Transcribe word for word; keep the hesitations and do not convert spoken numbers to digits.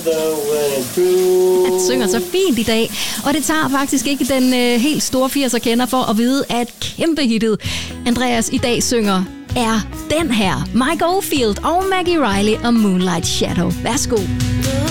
Han synger så fint i dag, og det tager faktisk ikke den øh, helt store firser kender for at vide, at kæmpehittet Andreas i dag synger er den her. Mike Oldfield og Maggie Riley og Moonlight Shadow. Værsgo.